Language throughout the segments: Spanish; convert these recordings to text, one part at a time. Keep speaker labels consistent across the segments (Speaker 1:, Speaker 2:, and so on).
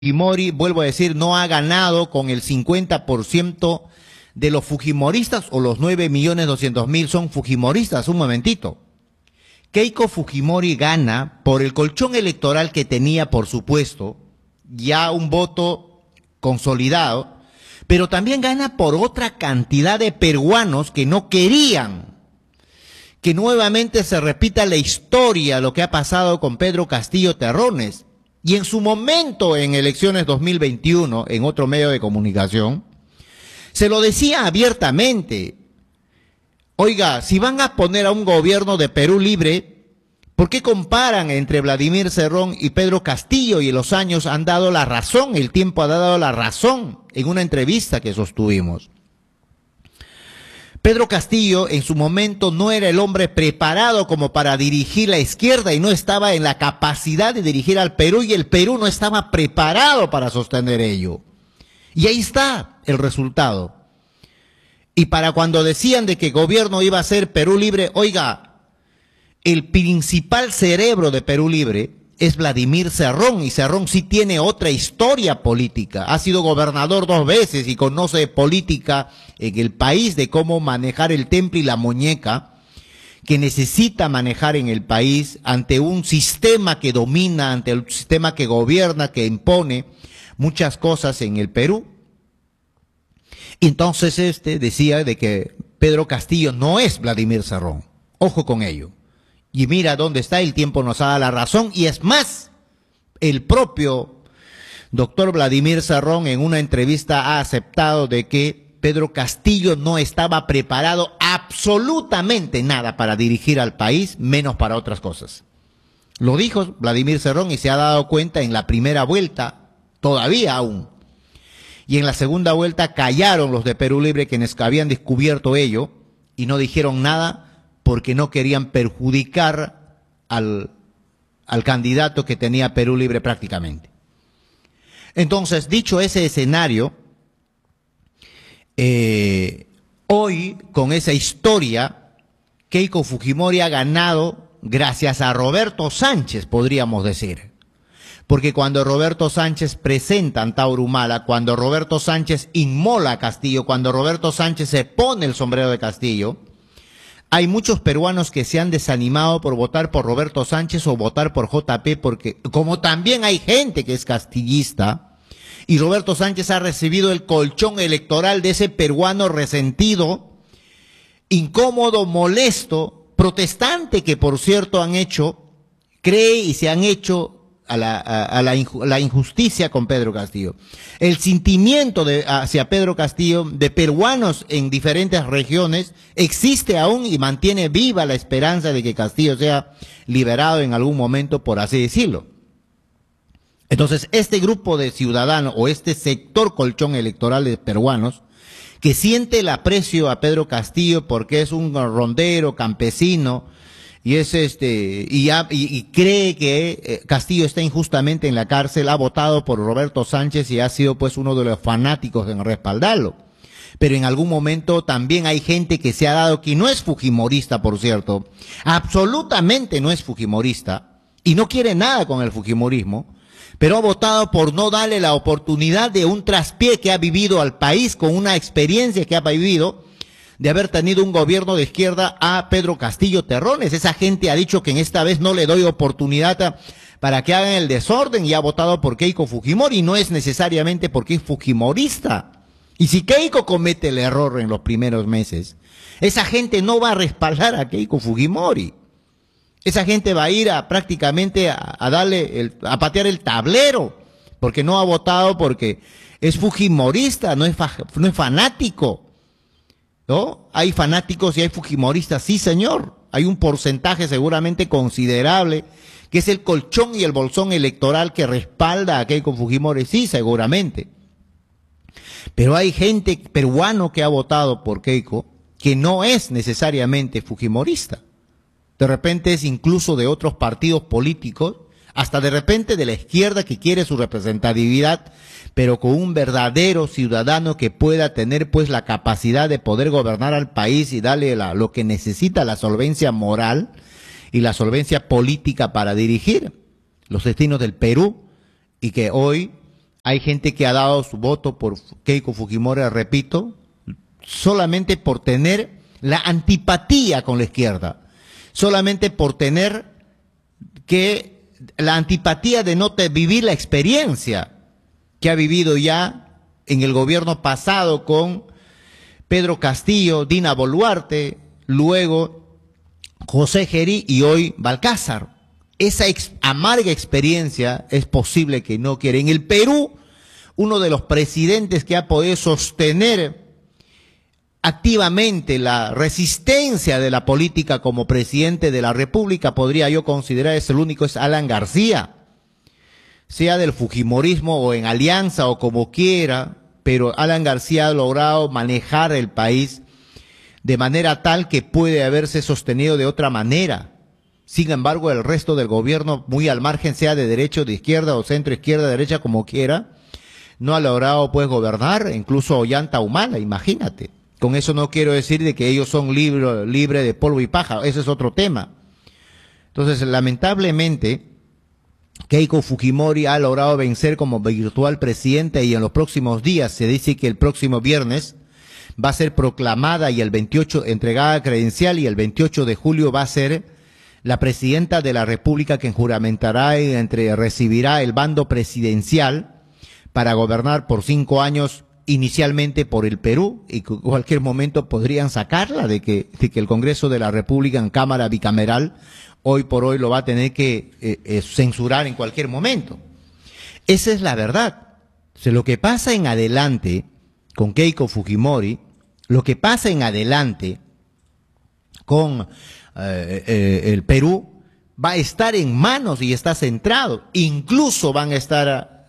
Speaker 1: Fujimori, vuelvo a decir, no ha ganado con el 50% de los fujimoristas, o los 9.200.000 son fujimoristas. Un momentito. Keiko Fujimori gana por el colchón electoral que tenía, por supuesto, ya un voto consolidado, pero también gana por otra cantidad de peruanos que no querían que nuevamente se repita la historia, lo que ha pasado con Pedro Castillo Terrones. Y en su momento, en elecciones 2021, en otro medio de comunicación, se lo decía abiertamente: oiga, si van a poner a un gobierno de Perú Libre, ¿por qué comparan entre Vladimir Cerrón y Pedro Castillo? Y los años han dado la razón, el tiempo ha dado la razón, en una entrevista que sostuvimos. Pedro Castillo en su momento no era el hombre preparado como para dirigir la izquierda y no estaba en la capacidad de dirigir al Perú, y el Perú no estaba preparado para sostener ello. Y ahí está el resultado. Y para cuando decían de que el gobierno iba a ser Perú Libre, oiga, el principal cerebro de Perú Libre es Vladimir Cerrón, y Cerrón sí tiene otra historia política. Ha sido gobernador 2 veces y conoce política en el país, de cómo manejar el temple y la muñeca que necesita manejar en el país ante un sistema que domina, ante el sistema que gobierna, que impone muchas cosas en el Perú. Entonces decía de que Pedro Castillo no es Vladimir Cerrón. Ojo con ello. Y mira dónde está, el tiempo nos ha dado la razón, y es más, el propio doctor Vladimir Cerrón en una entrevista ha aceptado de que Pedro Castillo no estaba preparado absolutamente nada para dirigir al país, menos para otras cosas. Lo dijo Vladimir Cerrón y se ha dado cuenta en la primera vuelta, todavía aún. Y en la segunda vuelta callaron los de Perú Libre, quienes habían descubierto ello, y no dijeron nada, porque no querían perjudicar al candidato que tenía Perú Libre prácticamente. Entonces, dicho ese escenario, hoy, con esa historia, Keiko Fujimori ha ganado gracias a Roberto Sánchez, podríamos decir. Porque cuando Roberto Sánchez presenta ante Humala, cuando Roberto Sánchez inmola a Castillo, cuando Roberto Sánchez se pone el sombrero de Castillo, hay muchos peruanos que se han desanimado por votar por Roberto Sánchez o votar por JP, porque como también hay gente que es castillista, y Roberto Sánchez ha recibido el colchón electoral de ese peruano resentido, incómodo, molesto, protestante, que por cierto han hecho, cree y se han hecho a la injusticia con Pedro Castillo. El sentimiento hacia Pedro Castillo de peruanos en diferentes regiones existe aún, y mantiene viva la esperanza de que Castillo sea liberado en algún momento, por así decirlo. Entonces, este grupo de ciudadanos, o este sector colchón electoral de peruanos, que siente el aprecio a Pedro Castillo porque es un rondero, campesino, y es y cree que Castillo está injustamente en la cárcel, ha votado por Roberto Sánchez y ha sido pues uno de los fanáticos en respaldarlo. Pero en algún momento también hay gente que se ha dado, que no es fujimorista, por cierto, absolutamente no es fujimorista y no quiere nada con el fujimorismo, pero ha votado por no darle la oportunidad de un traspié que ha vivido al país, con una experiencia que ha vivido de haber tenido un gobierno de izquierda, a Pedro Castillo Terrones. Esa gente ha dicho que en esta vez no le doy oportunidad para que hagan el desorden, y ha votado por Keiko Fujimori. No es necesariamente porque es fujimorista. Y si Keiko comete el error en los primeros meses, esa gente no va a respaldar a Keiko Fujimori. Esa gente va a ir prácticamente a darle a patear el tablero, porque no ha votado porque es fujimorista, no es fanático. ¿No? Hay fanáticos y hay fujimoristas, sí señor, hay un porcentaje seguramente considerable que es el colchón y el bolsón electoral que respalda a Keiko Fujimori, sí, seguramente. Pero hay gente peruano que ha votado por Keiko que no es necesariamente fujimorista. De repente es incluso de otros partidos políticos, hasta de repente de la izquierda, que quiere su representatividad, pero con un verdadero ciudadano que pueda tener pues la capacidad de poder gobernar al país y darle lo que necesita, la solvencia moral y la solvencia política para dirigir los destinos del Perú, y que hoy Hay gente que ha dado su voto por Keiko Fujimori, repito, solamente por tener la antipatía con la izquierda, solamente por tener que la antipatía de no vivir la experiencia que ha vivido ya en el gobierno pasado con Pedro Castillo, Dina Boluarte, luego José Gerí y hoy Balcázar. Esa amarga experiencia es posible que no quiera. En el Perú, uno de los presidentes que ha podido sostener activamente la resistencia de la política como presidente de la República, podría yo considerar, es el único, es Alan García, sea del fujimorismo o en alianza o como quiera, pero Alan García ha logrado manejar el país de manera tal que puede haberse sostenido de otra manera. Sin embargo, el resto del gobierno, muy al margen, sea de derecha o de izquierda o centro izquierda, derecha, como quiera, no ha logrado pues gobernar, incluso Ollanta Humala, imagínate. Con eso no quiero decir de que ellos son libres de polvo y paja, ese es otro tema. Entonces, lamentablemente, Keiko Fujimori ha logrado vencer como virtual presidenta y en los próximos días, se dice que el próximo viernes va a ser proclamada y el 28 entregada credencial y el 28 de julio va a ser la presidenta de la República quien juramentará y recibirá el bando presidencial para gobernar por 5 años inicialmente por el Perú y en cualquier momento podrían sacarla de que el Congreso de la República en Cámara bicameral hoy por hoy lo va a tener que censurar en cualquier momento. Esa es la verdad. O sea, lo que pasa en adelante con Keiko Fujimori, lo que pasa en adelante con el Perú va a estar en manos y está centrado. Incluso van a estar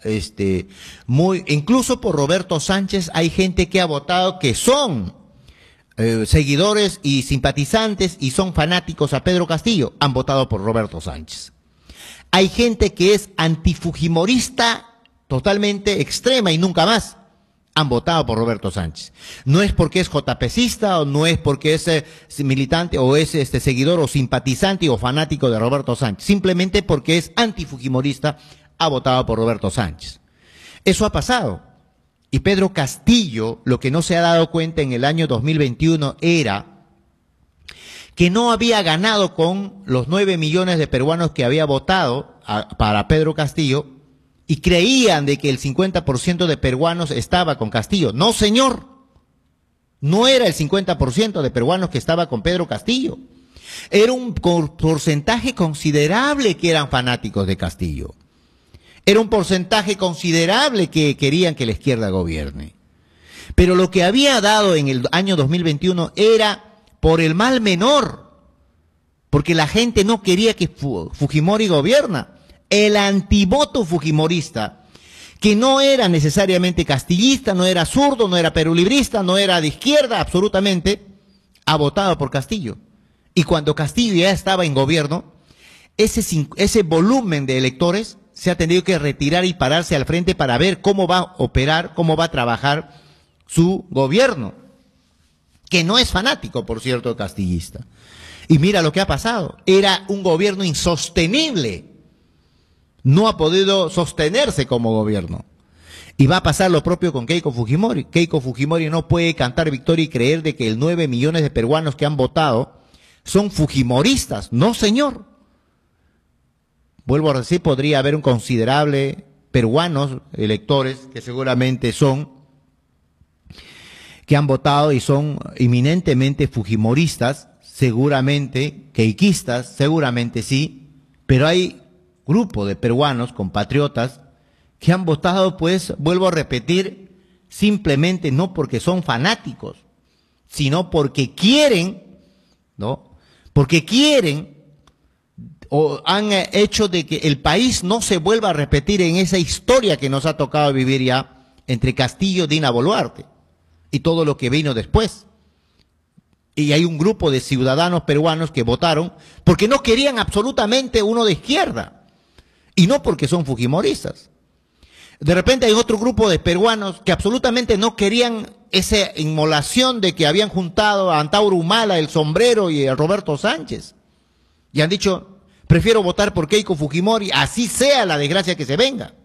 Speaker 1: incluso por Roberto Sánchez hay gente que ha votado que son seguidores y simpatizantes y son fanáticos a Pedro Castillo, han votado por Roberto Sánchez. Hay gente que es antifujimorista totalmente extrema y nunca más han votado por Roberto Sánchez. No es porque es JPcista o no es porque es militante o es seguidor o simpatizante o fanático de Roberto Sánchez. Simplemente porque es antifujimorista ha votado por Roberto Sánchez. Eso ha pasado. Y Pedro Castillo, lo que no se ha dado cuenta en el año 2021 era que no había ganado con los 9 millones de peruanos que había votado para Pedro Castillo, y creían de que el 50% de peruanos estaba con Castillo. No, señor. No era el 50% de peruanos que estaba con Pedro Castillo. Era un porcentaje considerable que eran fanáticos de Castillo. Era un porcentaje considerable que querían que la izquierda gobierne. Pero lo que había dado en el año 2021 era por el mal menor. Porque la gente no quería que Fujimori gobierna. El antivoto fujimorista, que no era necesariamente castillista, no era zurdo, no era perulibrista, no era de izquierda, absolutamente, ha votado por Castillo. Y cuando Castillo ya estaba en gobierno, ese volumen de electores se ha tenido que retirar y pararse al frente para ver cómo va a operar, cómo va a trabajar su gobierno, que no es fanático, por cierto, castillista. Y mira lo que ha pasado, era un gobierno insostenible. No ha podido sostenerse como gobierno. Y va a pasar lo propio con Keiko Fujimori. Keiko Fujimori no puede cantar victoria y creer de que el 9 millones de peruanos que han votado son fujimoristas. No, señor. Vuelvo a decir, podría haber un considerable peruanos electores que seguramente que han votado y son eminentemente fujimoristas, seguramente keikistas, seguramente sí, pero hay grupo de peruanos, compatriotas, que han votado, pues, vuelvo a repetir, simplemente no porque son fanáticos, sino porque quieren, ¿no? Porque quieren o han hecho de que el país no se vuelva a repetir en esa historia que nos ha tocado vivir ya entre Castillo y Dina Boluarte y todo lo que vino después. Y hay un grupo de ciudadanos peruanos que votaron porque no querían absolutamente uno de izquierda y no porque son fujimoristas. De repente hay otro grupo de peruanos que absolutamente no querían esa inmolación de que habían juntado a Antauro Humala, el Sombrero y a Roberto Sánchez. Y han dicho, prefiero votar por Keiko Fujimori, así sea la desgracia que se venga.